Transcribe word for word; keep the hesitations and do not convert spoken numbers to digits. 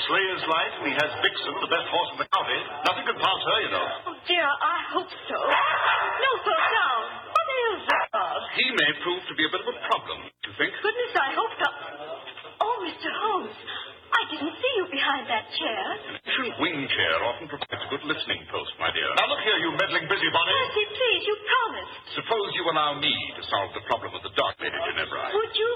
Slayer's light, and he has Vixen, the best horse in the county. Nothing can pass her, you know. Oh, dear, I hope so. No, slow down. What is that dog? He may prove to be a bit of a problem, do you think? Goodness, I hope not. Oh, Mister Holmes, I didn't see you behind that chair. An ancient wing chair often provides a good listening post, my dear. Now, look here, you meddling busybody. Percy, please, you promised. Suppose you allow me to solve the problem of the dark Lady Ginevra. Would you